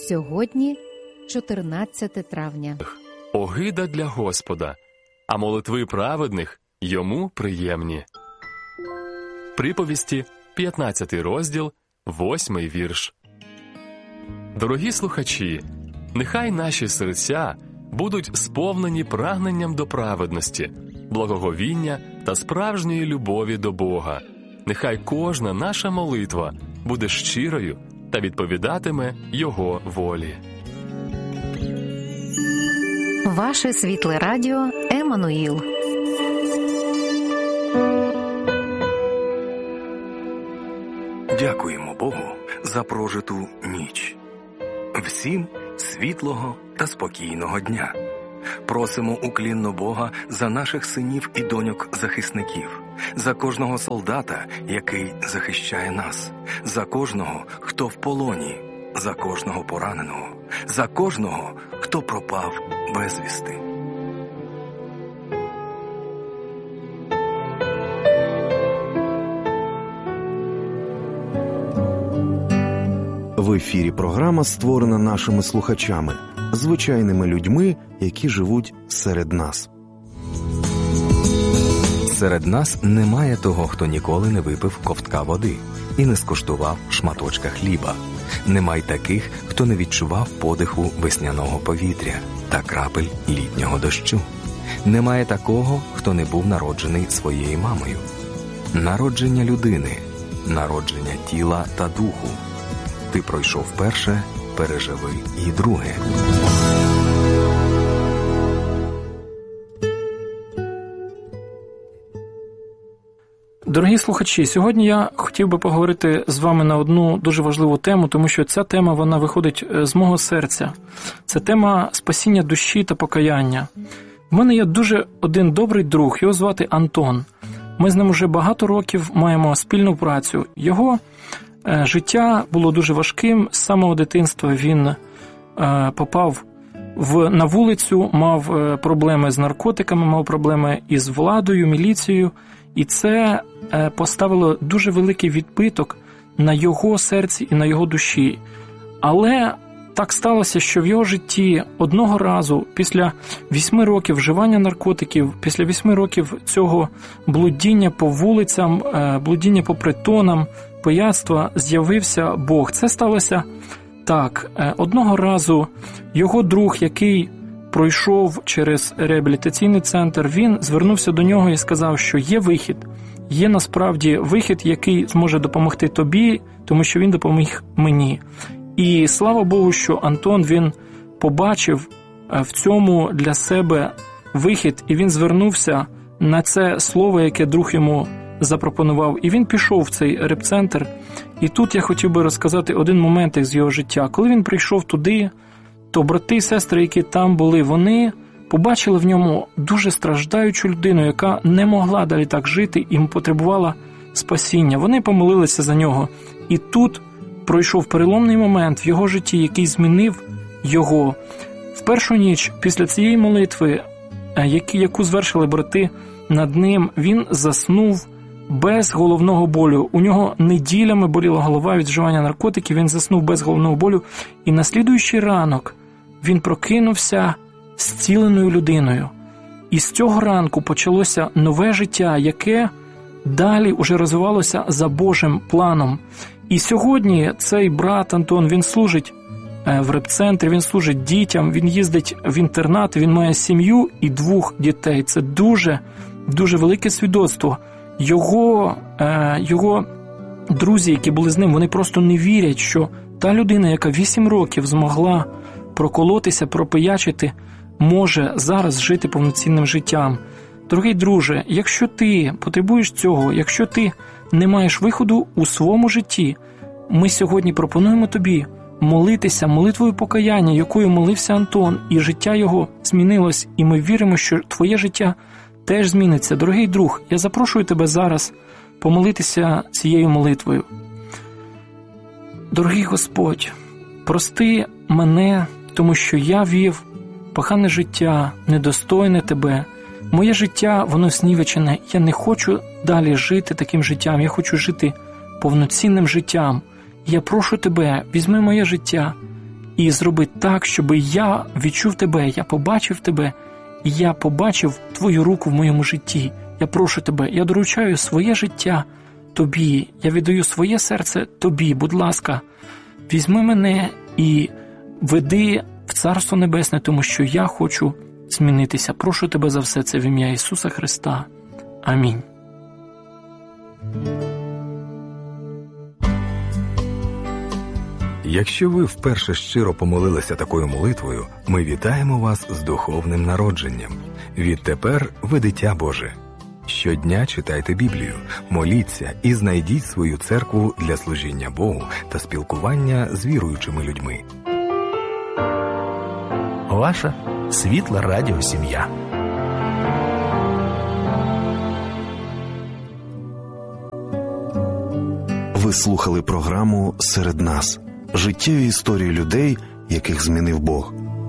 Сьогодні 14 травня. Огида для Господа, а молитви праведних йому приємні. Приповісті, 15 розділ, 8 вірш. Дорогі слухачі, нехай наші серця будуть сповнені прагненням до праведності, благоговіння та справжньої любові до Бога. Нехай кожна наша молитва буде щирою та відповідатиме Його волі. Ваше світле радіо Еммануїл. Дякуємо Богу за прожиту ніч. Всім світлого та спокійного дня. Просимо уклінно Бога за наших синів і доньок-захисників, за кожного солдата, який захищає нас, за кожного, хто в полоні, за кожного пораненого, за кожного, хто пропав безвісти. В ефірі програма створена нашими слухачами, звичайними людьми, які живуть серед нас. Серед нас немає того, хто ніколи не випив ковтка води і не скуштував шматочка хліба. Немає таких, хто не відчував подиху весняного повітря та крапель літнього дощу. Немає такого, хто не був народжений своєю мамою. Народження людини, народження тіла та духу. Ти пройшов перше, переживи і друге. Дорогі слухачі, сьогодні я хотів би поговорити з вами на одну дуже важливу тему, тому що ця тема, вона виходить з мого серця. Це тема спасіння душі та покаяння. В мене є дуже один добрий друг, його звати Антон. Ми з ним уже багато років маємо спільну працю. Його життя було дуже важким. З самого дитинства він попав на вулицю, мав проблеми з наркотиками, мав проблеми із владою, міліцією. І це поставило дуже великий відбиток на його серці і на його душі. Але так сталося, що в його житті одного разу, після 8 років вживання наркотиків, після 8 років цього блудіння по вулицям, блудіння по притонам, пияцтва, з'явився Бог. Це сталося так. Одного разу його друг, який пройшов через реабілітаційний центр, він звернувся до нього і сказав, що є вихід. Є насправді вихід, який зможе допомогти тобі, тому що він допоміг мені. І слава Богу, що Антон, він побачив в цьому для себе вихід, і він звернувся на це слово, яке друг йому запропонував. І він пішов в цей реп-центр. І тут я хотів би розказати один момент з його життя. Коли він прийшов туди, то брати і сестри, які там були, вони побачили в ньому дуже страждаючу людину, яка не могла далі так жити і потребувала спасіння. Вони помолилися за нього. І тут пройшов переломний момент в його житті, який змінив його. В першу ніч після цієї молитви, яку звершили брати над ним, він заснув без головного болю. У нього неділями боліла голова від вживання наркотиків, він заснув без головного болю. І на слідуючий ранок він прокинувся зціленою людиною. І з цього ранку почалося нове життя, яке далі уже розвивалося за Божим планом. І сьогодні цей брат Антон, він служить в реп-центрі, він служить дітям, він їздить в інтернат, він має сім'ю і 2 дітей. Це дуже, дуже велике свідоцтво. Його друзі, які були з ним, вони просто не вірять, що та людина, яка 8 років змогла проколотися, пропиячити, може зараз жити повноцінним життям. Дорогий друже, якщо ти потребуєш цього, якщо ти не маєш виходу у своєму житті, ми сьогодні пропонуємо тобі молитися молитвою покаяння, якою молився Антон, і життя його змінилось, і ми віримо, що твоє життя теж зміниться. Дорогий друг, я запрошую тебе зараз помолитися цією молитвою. Дорогий Господь, прости мене, тому що я вів погане життя, недостойне тебе. Моє життя, воно снівечене. Я не хочу далі жити таким життям. Я хочу жити повноцінним життям. Я прошу тебе, візьми моє життя і зроби так, щоб я відчув тебе, я побачив тебе, і я побачив твою руку в моєму житті. Я прошу тебе, я доручаю своє життя тобі, я віддаю своє серце тобі, будь ласка, візьми мене і веди в Царство Небесне, тому що я хочу змінитися. Прошу тебе за все це в ім'я Ісуса Христа. Амінь. Якщо ви вперше щиро помолилися такою молитвою, ми вітаємо вас з духовним народженням. Відтепер ви дитя Боже. Щодня читайте Біблію, моліться і знайдіть свою церкву для служіння Богу та спілкування з віруючими людьми. Ваша світла радіосім'я. Ви слухали програму «Серед нас» – життєві історії людей, яких змінив Бог.